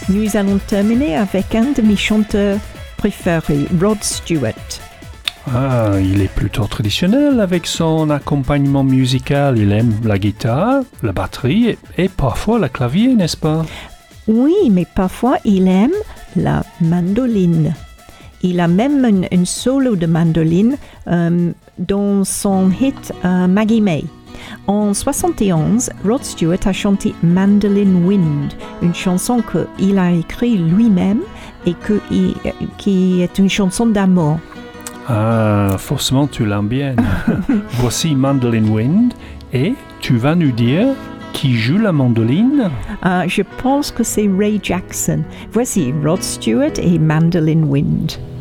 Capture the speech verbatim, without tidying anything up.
Nous allons terminer avec un de mes chanteurs préférés, Rod Stewart. Ah, il est plutôt traditionnel avec son accompagnement musical. Il aime la guitare, la batterie et, et parfois le clavier, n'est-ce pas? Oui, mais parfois il aime la mandoline. Il a même un, un solo de mandoline euh, dans son hit euh, Maggie May. En soixante et onze, Rod Stewart a chanté Mandolin Wind, une chanson qu'il a écrite lui-même et que, il, qui est une chanson d'amour. Ah, forcément tu l'aimes bien. Voici Mandolin Wind et tu vas nous dire qui joue la mandoline? Uh, je pense que c'est Ray Jackson. Voici Rod Stewart et Mandolin Wind.